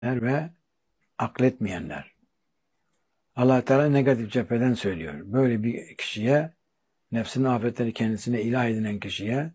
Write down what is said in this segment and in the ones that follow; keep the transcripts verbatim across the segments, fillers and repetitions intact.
ve akletmeyenler. Allah Teala negatif cepheden söylüyor. Böyle bir kişiye, nefsinin afetleri kendisine ilah edinen kişiye,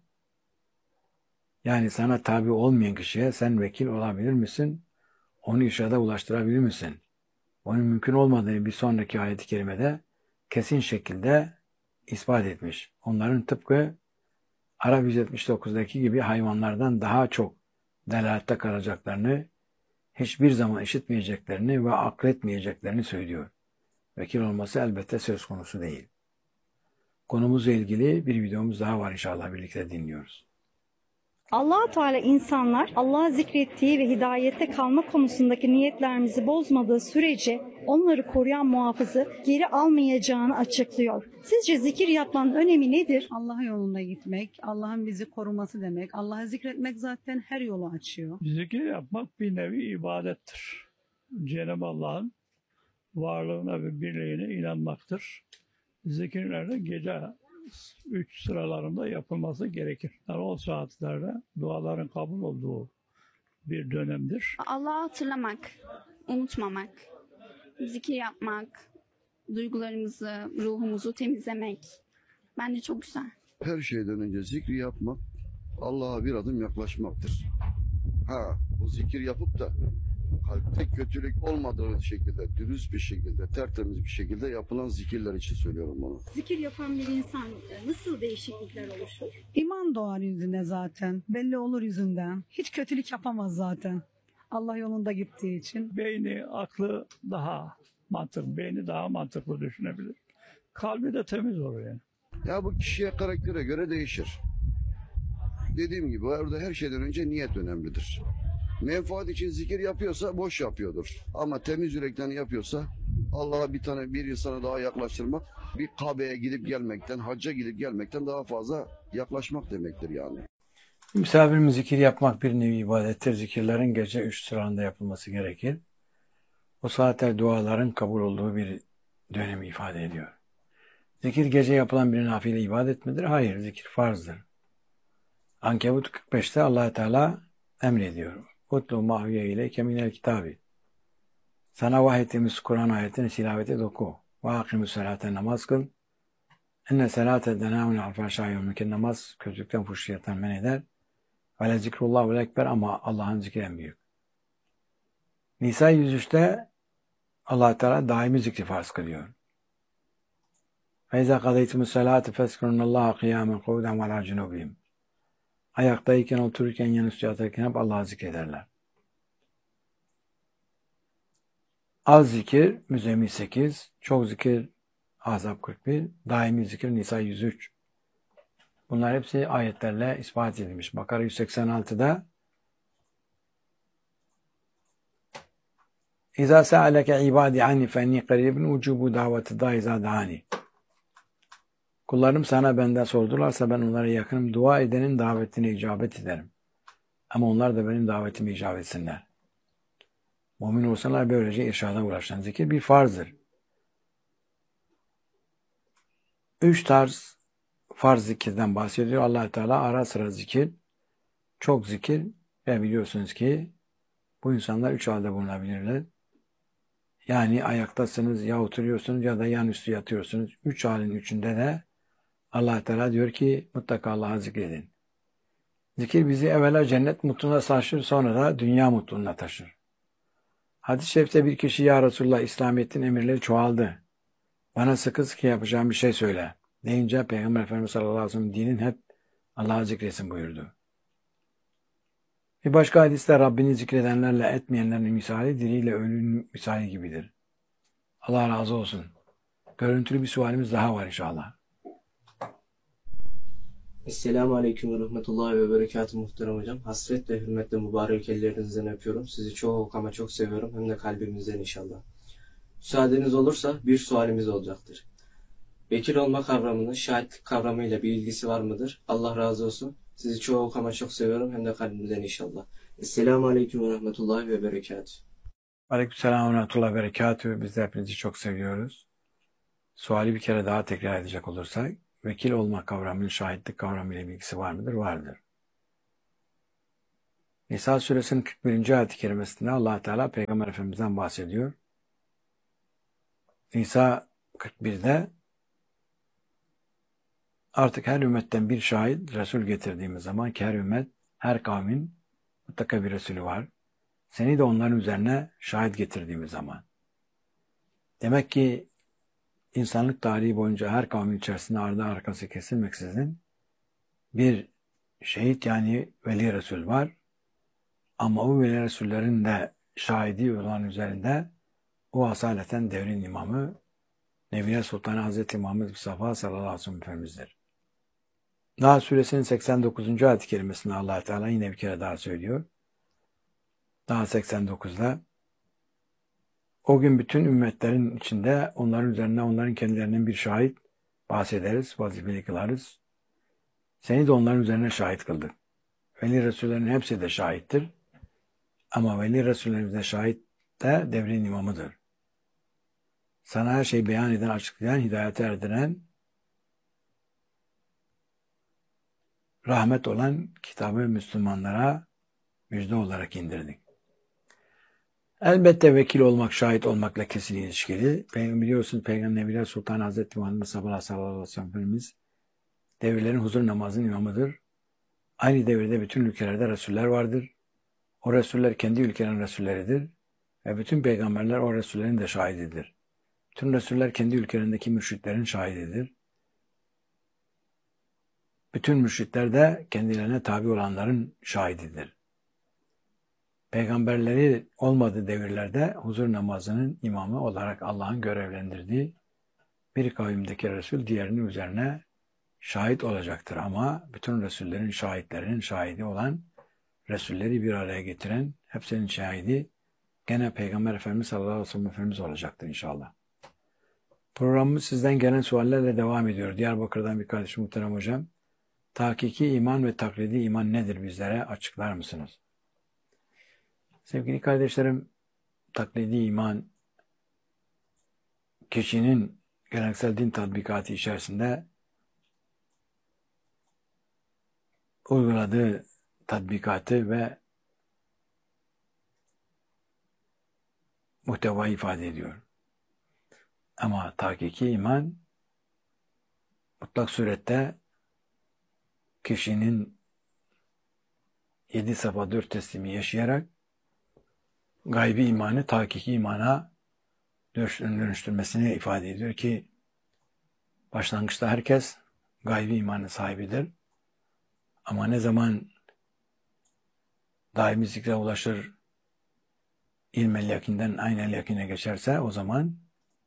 yani sana tabi olmayan kişiye sen vekil olabilir misin? Onu irşada ulaştırabilir misin? Onun mümkün olmadığını bir sonraki ayet-i kerimede kesin şekilde ispat etmiş. Onların tıpkı Araf yüz yetmiş dokuzdaki gibi hayvanlardan daha çok delalette kalacaklarını, hiçbir zaman işitmeyeceklerini ve akletmeyeceklerini söylüyor. Vekil olması elbette söz konusu değil. Konumuzla ilgili bir videomuz daha var, inşallah birlikte dinliyoruz. Allah-u Teala insanlar Allah'ı zikrettiği ve hidayette kalma konusundaki niyetlerimizi bozmadığı sürece onları koruyan muhafızı geri almayacağını açıklıyor. Sizce zikir yapmanın önemi nedir? Allah yolunda gitmek, Allah'ın bizi koruması demek. Allah'ı zikretmek zaten her yolu açıyor. Zikir yapmak bir nevi ibadettir. Cenab-ı Allah'ın varlığına ve birliğine inanmaktır. Zikirlerde gece üç sıralarında yapılması gerekir. Yani o saatlerde duaların kabul olduğu bir dönemdir. Allah'ı hatırlamak, unutmamak, zikir yapmak, duygularımızı, ruhumuzu temizlemek bence çok güzel. Her şeyden önce zikri yapmak, Allah'a bir adım yaklaşmaktır. Ha, bu zikir yapıp da kalpte kötülük olmadığı şekilde, dürüst bir şekilde, tertemiz bir şekilde yapılan zikirler için söylüyorum bunu. Zikir yapan bir insan nasıl değişiklikler oluşur? İman doğar yüzüne zaten. Belli olur yüzünden. Hiç kötülük yapamaz zaten. Allah yolunda gittiği için. Beyni, aklı daha mantıklı, beyni daha mantıklı düşünebilir. Kalbi de temiz olur yani. Ya bu kişiye, karaktere göre değişir. Dediğim gibi orada her şeyden önce niyet önemlidir. Menfaat için zikir yapıyorsa boş yapıyordur. Ama temiz yürekten yapıyorsa Allah'a bir tane bir insana daha yaklaştırmak, bir Kabe'ye gidip gelmekten, hacca gidip gelmekten daha fazla yaklaşmak demektir yani. Misafirimiz zikir yapmak bir nevi ibadettir. Zikirlerin gece üç sıralarında yapılması gerekir. O saatler duaların kabul olduğu bir dönemi ifade ediyor. Zikir gece yapılan bir nafile ibadet midir? Hayır, zikir farzdır. Ankebut kırk beşte Allah Teala emrediyor. Utlu mahviye ileyke minel kitabi. Sana vahyettiğimiz Kur'an ayetini tilavete doku. Ve akimus salate, namaz kıl. Enne salate denâmune alfâşâ mümkün, namaz kötülükten, fuhşiyetten men eder. Ve le zikrullahu ekber, ama Allah'ın zikri en büyük. Nisa yüz üçte Allah Teala daimi zikri farz kılıyor. Ve izâ kadeytumus salâte fezkurunnallâhe kıyâmen kuvden ve alâ cunubihim. Ayaktayken, otururken, yanüstü yatarken hep Allah'ı zikrederler. Az zikir Müzzemmil sekiz, çok zikir Ahzab kırk bir, daimi zikir Nisa yüz üç. Bunlar hepsi ayetlerle ispat edilmiş. Bakara yüz seksen altıda İzâ se'aleke ibâdi anni fenni qarîbun ucûbu daveti dâ izâ dâni. Kullarım sana benden sordularsa ben onlara yakınım, dua edenin davetine icabet ederim. Ama onlar da benim davetime icabet etsinler. Mümin olsalar böylece irşada ulaşan zikir bir farzdır. Üç tarz farz zikirden bahsediyor Allah Teala. Ara sıra zikir, çok zikir ve biliyorsunuz ki bu insanlar üç halde bulunabilirler. Yani ayaktasınız, ya oturuyorsunuz ya da yan üstü yatıyorsunuz. Üç halin üçünde de Allah Teala diyor ki mutlaka Allah'ı zikredin. Zikir bizi evvela cennet mutluluğuna taşır, sonra da dünya mutluluğuna taşır. Hadis-i şerifte bir kişi, ya Resulullah, İslamiyet'in emirleri çoğaldı. Bana sıkı sıkı yapacağım bir şey söyle deyince Peygamber Efendimiz sallallahu aleyhi ve sellem dinin hep Allah'ı zikretsin buyurdu. Bir başka hadiste Rabbini zikredenlerle etmeyenlerin misali diriyle ölünün misali gibidir. Allah razı olsun. Görüntülü bir sualimiz daha var inşallah. Esselamu Aleyküm ve Rahmetullahi ve Berekatuhu muhterem hocam. Hasret ve hürmetle mübarek ellerinizden öpüyorum. Sizi çok ama çok seviyorum. Hem de kalbimizden inşallah. Müsaadeniz olursa bir sualimiz olacaktır. Vekil olma kavramının şahitlik kavramıyla bir ilgisi var mıdır? Allah razı olsun. Sizi çok ama çok seviyorum. Hem de kalbimizden inşallah. Esselamu Aleyküm ve Rahmetullahi ve Berekatuhu. Aleykümselam ve Rahmetullahi ve Berekatuhu. Biz de hepinizi çok seviyoruz. Suali bir kere daha tekrar edecek olursak, vekil olma kavramının şahitlik kavramıyla bir ilgisi var mıdır? Vardır. Nisa suresinin kırk birinci ayet-i kerimesinde Allah Teala Peygamber Efendimiz'den bahsediyor. Nisa kırk birde artık her ümmetten bir şahit, Resul getirdiğimiz zaman ki her ümmet, her kavmin mutlaka bir Resulü var. Seni de onların üzerine şahit getirdiğimiz zaman. Demek ki insanlık tarihi boyunca her kavmin içerisinde ardı arkası kesilmeksizin bir şehit yani veli Resul var. Ama o veli Resullerin de şahidi olan üzerinde o asaleten devrin imamı Nebiler Sultanı Hazreti Muhammed Mustafa sallallahu aleyhi ve sellem Efendimiz'dir. Nahl suresinin seksen dokuzuncu ayet-i kerimesinde Allah Teala yine bir kere daha söylüyor. Nahl seksen dokuzda o gün bütün ümmetlerin içinde onların üzerine onların kendilerinin bir şahit bahsederiz, vazifeli kılarız. Seni de onların üzerine şahit kıldık. Veli Resullerin hepsi de şahittir. Ama Veli Resullerimiz de şahit de devrin imamıdır. Sana her şeyi beyan eden, açıklayan, hidayete erdiren, rahmet olan kitabı Müslümanlara müjde olarak indirdik. Elbette vekil olmak, şahit olmakla kesin ilişkili. Biliyorsunuz Peygamber Nebiler Sultanı Hazreti Muhammed Mustafa sallallahu aleyhi ve sellem Efendimiz devirlerin huzur namazının imamıdır. Aynı devirde bütün ülkelerde Resuller vardır. O Resuller kendi ülkenin Resulleridir. Ve bütün peygamberler o Resullerin de şahididir. Bütün Resuller kendi ülkelerindeki mürşitlerin şahididir. Bütün mürşitler de kendilerine tabi olanların şahididir. Peygamberleri olmadığı devirlerde huzur namazının imamı olarak Allah'ın görevlendirdiği bir kavimdeki Resul diğerinin üzerine şahit olacaktır. Ama bütün Resullerin şahitlerinin şahidi olan, Resulleri bir araya getiren, hepsinin şahidi gene Peygamber Efendimiz sallallahu aleyhi ve sellem Efendimiz olacaktır inşallah. Programımız sizden gelen suallerle devam ediyor. Diyarbakır'dan bir kardeşim muhterem hocam. Tahkiki iman ve taklidi iman nedir bizlere açıklar mısınız? Sevgili kardeşlerim, taklidi iman kişinin geleneksel din tatbikatı içerisinde uyguladığı tatbikatı ve muhtevayı ifade ediyor. Ama tahkiki iman mutlak surette kişinin yedi safa dört teslimi yaşayarak gaybi imanı tahkiki imana dönüştürmesini ifade ediyor ki başlangıçta herkes gaybi imanın sahibidir. Ama ne zaman daimi zikre ulaşır, ilmel yakinden aynel yakine geçerse o zaman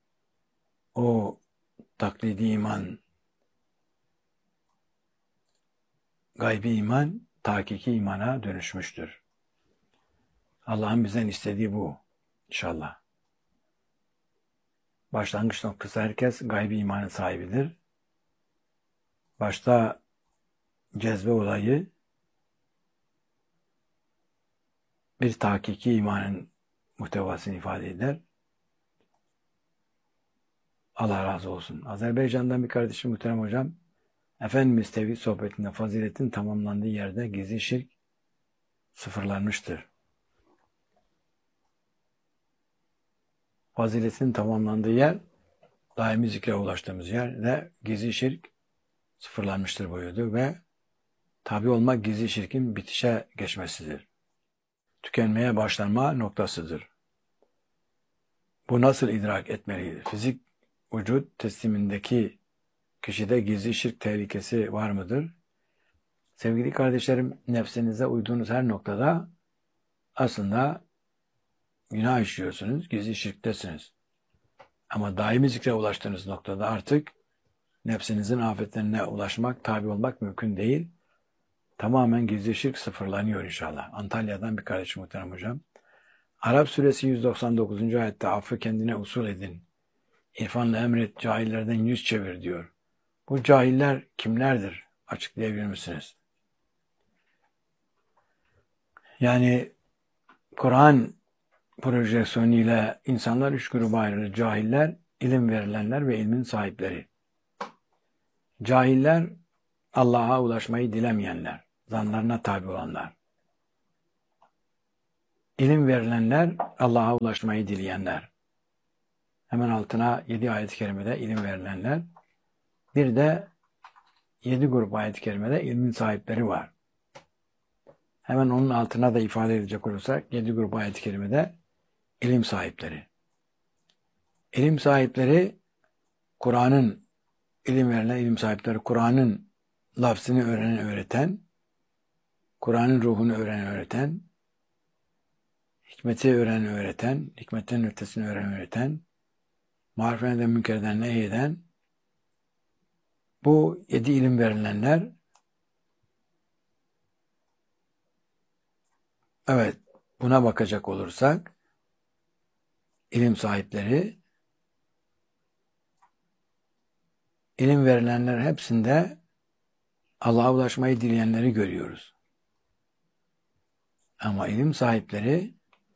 o taklidi iman, gaybi iman, tahkiki imana dönüşmüştür. Allah'ın bizden istediği bu inşallah. Başlangıç noktası herkes gaybi imanın sahibidir. Başta cezbe olayı bir tahkiki imanın muhtevasını ifade eder. Allah razı olsun. Azerbaycan'dan bir kardeşim muhterem hocam, Efendimiz Tevhid sohbetinde faziletin tamamlandığı yerde gizli şirk sıfırlanmıştır. Faziletin tamamlandığı yer, daimi zikre ulaştığımız yer ve gizli şirk sıfırlanmıştır buyurdu ve tabi olmak gizli şirkin bitişe geçmesidir. Tükenmeye başlanma noktasıdır. Bu nasıl idrak etmelidir? Fizik vücut teslimindeki kişide gizli şirk tehlikesi var mıdır? Sevgili kardeşlerim, nefsinize uyduğunuz her noktada aslında günah işliyorsunuz, gizli şirktesiniz. Ama daimi zikre ulaştığınız noktada artık nefsinizin afetlerine ulaşmak, tabi olmak mümkün değil. Tamamen gizli şirk sıfırlanıyor inşallah. Antalya'dan bir kardeşim muhterem hocam. Arap suresi yüz doksan dokuzuncu ayette affı kendine usul edin. İrfanla emret, cahillerden yüz çevir diyor. Bu cahiller kimlerdir? Açıklayabilir misiniz? Yani Kur'an projeksiyonuyla insanlar üç gruba ayrılır. Cahiller, ilim verilenler ve ilmin sahipleri. Cahiller, Allah'a ulaşmayı dilemeyenler, zanlarına tabi olanlar. İlim verilenler, Allah'a ulaşmayı dileyenler. Hemen altına yedi ayet-i kerimede ilim verilenler. Bir de yedi grup ayet-i kerimede ilmin sahipleri var. Hemen onun altına da ifade edecek olursak yedi grup ayet-i kerimede ilim sahipleri. İlim sahipleri Kur'an'ın ilim verilen ilim sahipleri Kur'an'ın lafzını öğrenen öğreten, Kur'an'ın ruhunu öğrenen öğreten, hikmeti öğrenen öğreten, hikmetin ötesini öğrenen öğreten, marifetten münkerden nehyeden, bu yedi ilim verilenler, evet, buna bakacak olursak, ilim sahipleri, ilim verilenler hepsinde Allah'a ulaşmayı dileyenleri görüyoruz. Ama ilim sahipleri,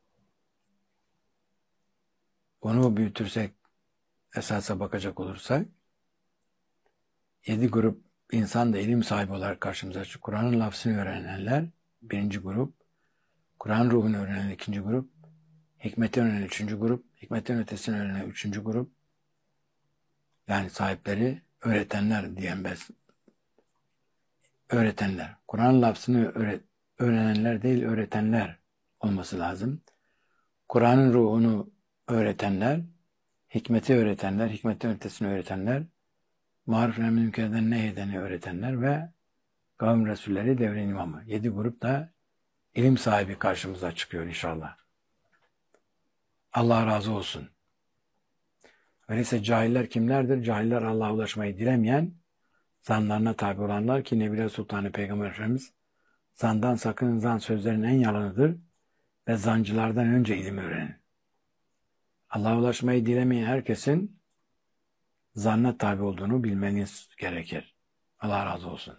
onu büyütürsek, esasa bakacak olursak, yedi grup insan da ilim sahibi olarak karşımıza çıkıyor. Kur'an'ın lafzını öğrenenler, birinci grup, Kur'an ruhunu öğrenen ikinci grup, hikmeti öğrenen üçüncü grup, hikmetin ötesini öğrenen üçüncü grup, yani sahipleri, öğretenler diyen biz. Öğretenler. Kur'an lafzını öğret öğrenenler değil, öğretenler olması lazım. Kur'an'ın ruhunu öğretenler, hikmeti öğretenler, hikmetin ötesini öğretenler, marif-i münkerden nehyedeni öğretenler ve kavim resulleri devrin imamı. Yedi grup da ilim sahibi karşımıza çıkıyor inşallah. Allah razı olsun. Öyleyse cahiller kimlerdir? Cahiller Allah'a ulaşmayı dilemeyen, zanlarına tabi olanlar ki Nebiler Sultanı Peygamber Efendimiz zandan sakının, zan sözlerin en yalanıdır ve zancılardan önce ilim öğrenin. Allah'a ulaşmayı dilemeyen herkesin zanna tabi olduğunu bilmeniz gerekir. Allah razı olsun.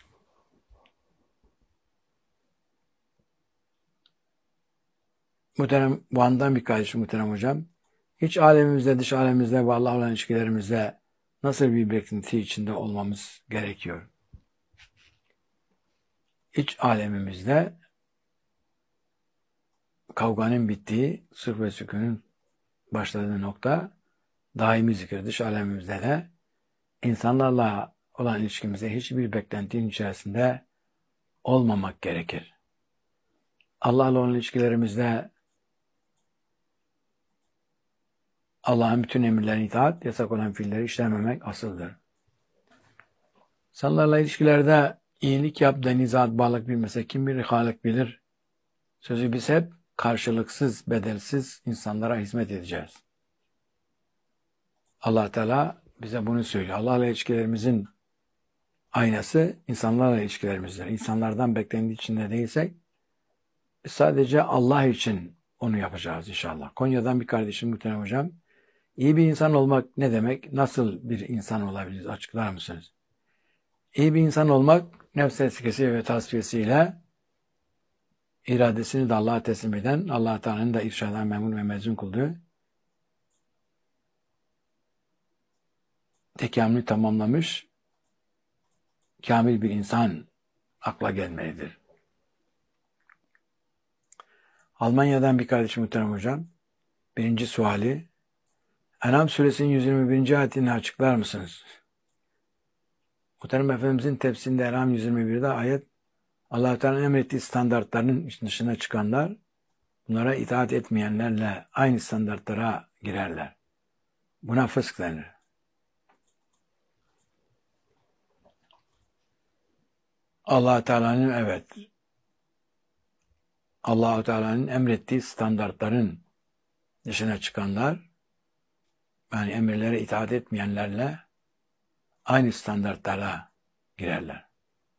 Muhterem, bu andan bir kardeşim muhterem hocam. İç alemimizde, dış alemimizde ve Allah'la olan ilişkilerimizde nasıl bir beklenti içinde olmamız gerekiyor? İç alemimizde kavganın bittiği, sırf ve sükûnun başladığı nokta daimi zikir. Dış alemimizde de insanlarla olan ilişkimizde hiçbir beklentinin içerisinde olmamak gerekir. Allah'la olan ilişkilerimizde Allah'ın bütün emirlerine itaat, yasak olan fiilleri işlememek asıldır. İnsanlarla ilişkilerde iyilik yap da nizat bağlılık bilmese kim bilir halik bilir. Sözü biz hep karşılıksız, bedelsiz insanlara hizmet edeceğiz. Allah Teala bize bunu söylüyor. Allah'la ilişkilerimizin aynası insanlarla ilişkilerimizdir. İnsanlardan beklendiği içinde değilsek biz sadece Allah için onu yapacağız inşallah. Konya'dan bir kardeşim muhterem hocam. İyi bir insan olmak ne demek? Nasıl bir insan olabiliriz? Açıklar mısınız? İyi bir insan olmak nefs tezkiyesi ve tasfiyesiyle iradesini de Allah'a teslim eden, Allah Teala'nın da irşadan memnun ve mezun kıldığı tekamülü tamamlamış kamil bir insan akla gelmelidir. Almanya'dan bir kardeşim muhterem hocam. Birinci suali, En'am suresinin yüz yirmi birinci ayetini açıklar mısınız? Muhterem Efendimizin tefsirinde En'am yüz yirmi birde ayet, Allah-u Teala'nın emrettiği standartların dışına çıkanlar, bunlara itaat etmeyenlerle aynı standartlara girerler. Buna fısk denir. Allah-u Teala'nın evet, Allah-u Teala'nın emrettiği standartların dışına çıkanlar, yani emirlere itaat etmeyenlerle aynı standartlara girerler.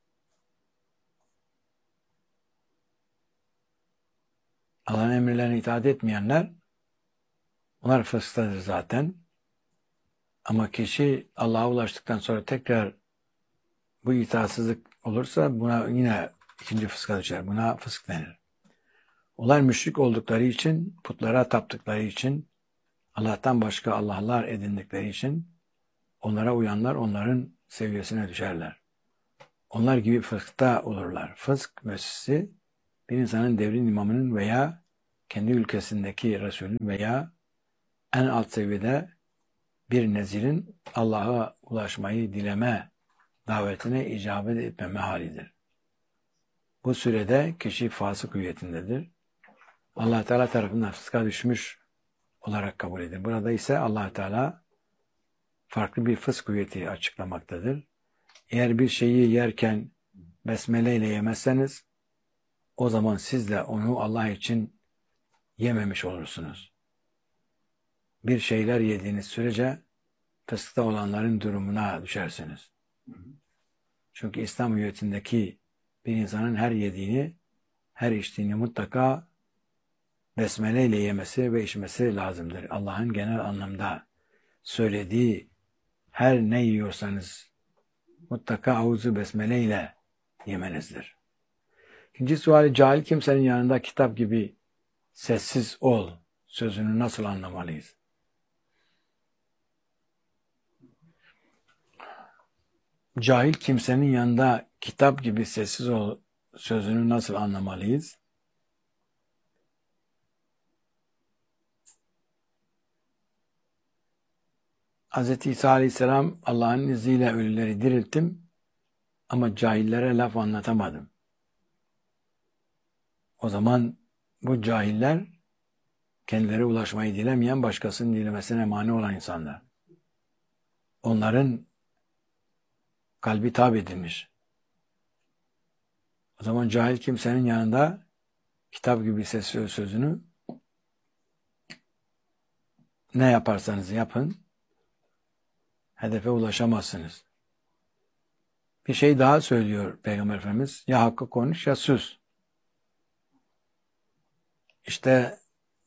Allah'ın emirlerine itaat etmeyenler, onlar fısktadır zaten. Ama kişi Allah'a ulaştıktan sonra tekrar bu itaatsızlık olursa buna yine ikinci fıska düşer. Buna fısk denir. Onlar müşrik oldukları için, putlara taptıkları için, Allah'tan başka Allah'lar edindikleri için onlara uyanlar onların seviyesine düşerler. Onlar gibi fıskta olurlar. Fısk müessisi bir insanın devrin imamının veya kendi ülkesindeki Resulün veya en alt seviyede bir nezirin Allah'a ulaşmayı dileme davetine icabet etmeme halidir. Bu sürede kişi fasık hüviyetindedir. Allah Teala tarafından fıska düşmüş olarak kabul edilir. Burada ise Allah Teala farklı bir fısk hüviyeti açıklamaktadır. Eğer bir şeyi yerken besmele ile yemezseniz o zaman siz de onu Allah için yememiş olursunuz. Bir şeyler yediğiniz sürece fıskta olanların durumuna düşersiniz. Çünkü İslam hüviyetindeki bir insanın her yediğini, her içtiğini mutlaka besmele ile yemesi ve içmesi lazımdır. Allah'ın genel anlamda söylediği her ne yiyorsanız mutlaka avuzu besmele ile yemenizdir. İkinci suali, cahil kimsenin yanında kitap gibi sessiz ol sözünü nasıl anlamalıyız? Cahil kimsenin yanında kitap gibi sessiz ol sözünü nasıl anlamalıyız? Hz. İsa Aleyhisselam Allah'ın izniyle ölüleri dirilttim ama cahillere laf anlatamadım. O zaman bu cahiller kendileri ulaşmayı dilemeyen, başkasının dilemesine mani olan insanlar. Onların kalbi tabi edilmiş. O zaman cahil kimsenin yanında kitap gibi sessiz sözünü ne yaparsanız yapın hedefe ulaşamazsınız. Bir şey daha söylüyor Peygamber Efendimiz. Ya hakkı konuş ya sus. İşte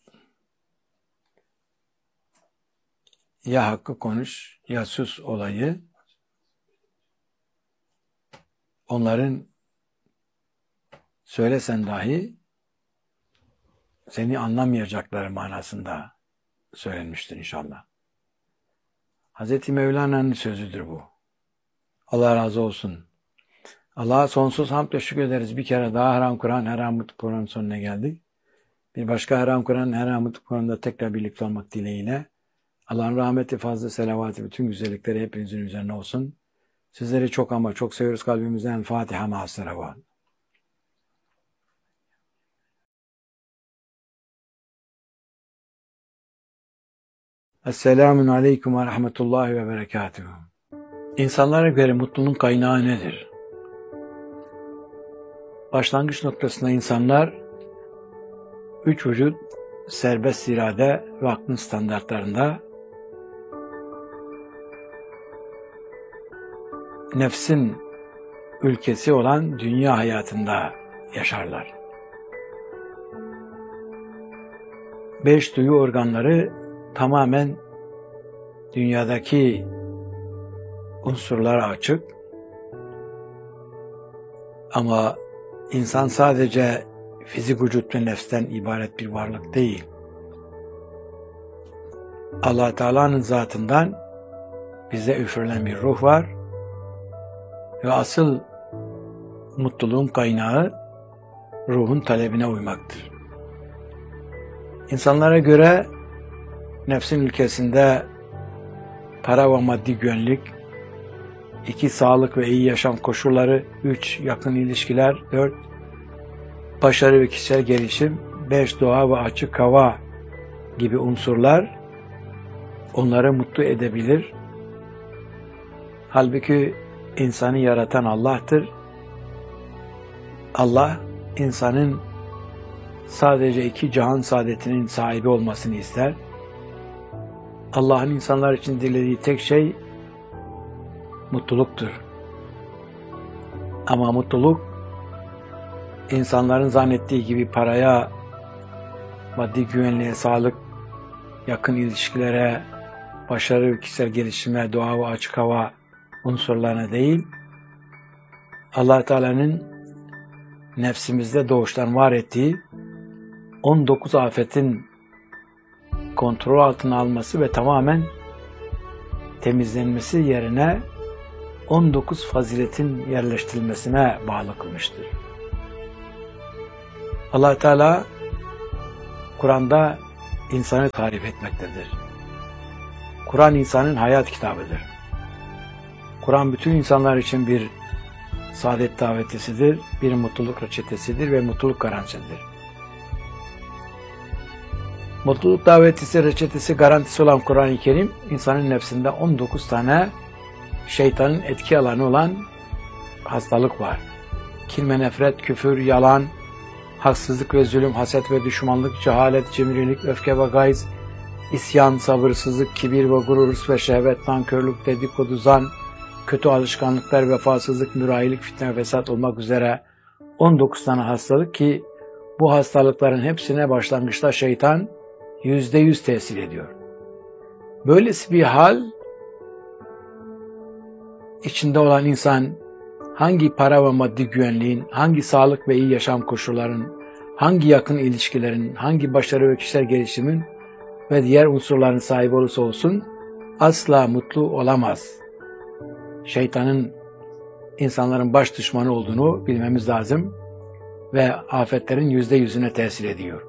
ya hakkı konuş ya sus olayı onların söylesen dahi seni anlamayacakları manasında söylenmiştir inşallah. Hazreti Mevlana'nın sözüdür bu. Allah razı olsun. Allah'a sonsuz hamd ve şükür ederiz. Bir kere daha Haram Kur'an, Haram Kur'an sonuna geldik. Bir başka Haram Kur'an, Haram Kur'an'da tekrar birlikte olmak dileğiyle. Allah'ın rahmeti, fazla selavatı, bütün güzellikleri hepinizin üzerine olsun. Sizleri çok ama çok seviyoruz kalbimizden. Fatiha ma'as-salavat. Esselamun aleyküm ve rahmetullahi ve berekatuhu. İnsanlara göre mutluluğun kaynağı nedir? Başlangıç noktasında insanlar üç vücut, serbest irade ve aklın standartlarında nefsin ülkesi olan dünya hayatında yaşarlar. Beş duyu organları tamamen dünyadaki unsurlara açık. Ama insan sadece fizik vücut ve nefsten ibaret bir varlık değil. Allah Teala'nın zatından bize üfürülen bir ruh var ve asıl mutluluğun kaynağı ruhun talebine uymaktır. İnsanlara göre nefsin ülkesinde para ve maddi güvenlik, iki sağlık ve iyi yaşam koşulları, üç yakın ilişkiler, dört başarı ve kişisel gelişim, beş doğa ve açık hava gibi unsurlar onları mutlu edebilir. Halbuki insanı yaratan Allah'tır. Allah insanın sadece iki cihan saadetinin sahibi olmasını ister. Allah'ın insanlar için dilediği tek şey mutluluktur. Ama mutluluk insanların zannettiği gibi paraya, maddi güvenliğe, sağlık, yakın ilişkilere, başarı ve kişisel gelişime, doğa ve açık hava unsurlarına değil, Allah Teala'nın nefsimizde doğuştan var ettiği on dokuz afetin kontrol altına alması ve tamamen temizlenmesi yerine on dokuz faziletin yerleştirilmesine bağlı kılmıştır. Allah Teala Kur'an'da insanı tarif etmektedir. Kur'an insanın hayat kitabıdır. Kur'an bütün insanlar için bir saadet davetisidir, bir mutluluk reçetesidir ve mutluluk garantisidir. Mutluluk davetisi, reçetesi, garantisi olan Kur'an-ı Kerim, insanın nefsinde on dokuz tane şeytanın etki alanı olan hastalık var. Kin ve nefret, küfür, yalan, haksızlık ve zulüm, haset ve düşmanlık, cehalet, cimrilik, öfke ve gayz, isyan, sabırsızlık, kibir ve gurur, hırs ve şehvet, nankörlük, dedikodu, zan, kötü alışkanlıklar, vefasızlık, mürayilik, fitne ve fesat olmak üzere on dokuz tane hastalık ki bu hastalıkların hepsine başlangıçta şeytan yüzde yüz tesir ediyor. Böylesi bir hal içinde olan insan hangi para ve maddi güvenliğin, hangi sağlık ve iyi yaşam koşullarının, hangi yakın ilişkilerin, hangi başarı ve kişisel gelişimin ve diğer unsurların sahibi olursa olsun asla mutlu olamaz. Şeytanın insanların baş düşmanı olduğunu bilmemiz lazım ve afetlerin yüzde yüzüne tesir ediyor.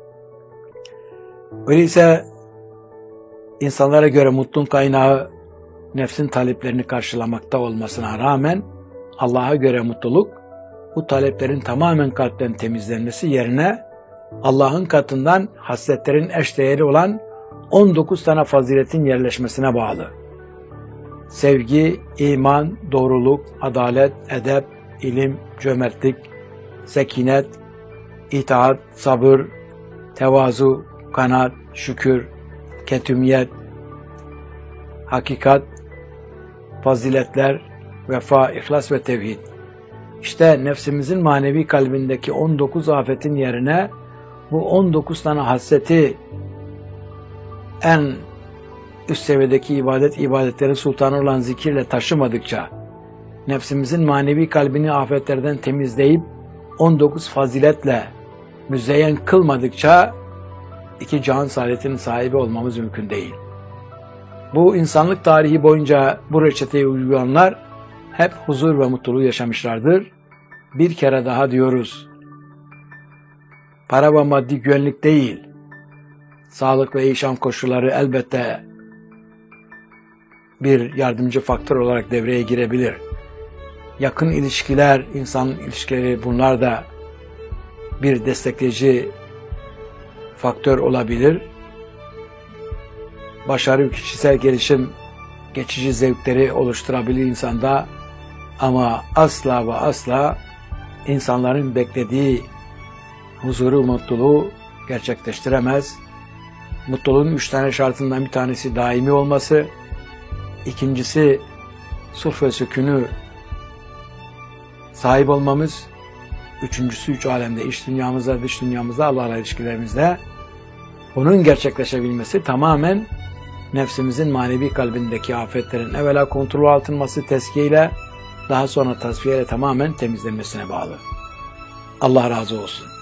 Öyleyse insanlara göre mutluluk kaynağı nefsin taleplerini karşılamakta olmasına rağmen Allah'a göre mutluluk bu taleplerin tamamen kalpten temizlenmesi yerine Allah'ın katından hasletlerin eşdeğeri olan on dokuz tane faziletin yerleşmesine bağlı. Sevgi, iman, doğruluk, adalet, edep, ilim, cömertlik, sekinet, itaat, sabır, tevazu, kanaat, şükür, ketümiyet, hakikat, faziletler, vefa, ihlas ve tevhid. İşte nefsimizin manevi kalbindeki on dokuz afetin yerine bu on dokuz tane hasreti en üst seviyedeki ibadet, ibadetlerin sultanı olan zikirle taşımadıkça, nefsimizin manevi kalbini afetlerden temizleyip on dokuz faziletle müzeyyen kılmadıkça iki cihan saadetinin sahibi olmamız mümkün değil. Bu insanlık tarihi boyunca bu reçeteyi uygulayanlar hep huzur ve mutluluğu yaşamışlardır. Bir kere daha diyoruz, para ve maddi güvenlik değil, sağlık ve yaşam koşulları elbette bir yardımcı faktör olarak devreye girebilir. Yakın ilişkiler, insan ilişkileri, bunlar da bir destekleyici faktör olabilir. Başarı, kişisel gelişim, geçici zevkleri oluşturabilir insanda ama asla ve asla insanların beklediği huzuru, mutluluğu gerçekleştiremez. Mutluluğun üç tane şartından bir tanesi daimi olması, ikincisi sulh ve sükûnü sahip olmamız, üçüncüsü üç alemde, iç dünyamızda, dış dünyamızda, Allah'la ilişkilerimizde bunun gerçekleşebilmesi tamamen nefsimizin manevi kalbindeki afetlerin evvela kontrol altınması tezkiyeyle, daha sonra tasfiyeyle tamamen temizlenmesine bağlı. Allah razı olsun.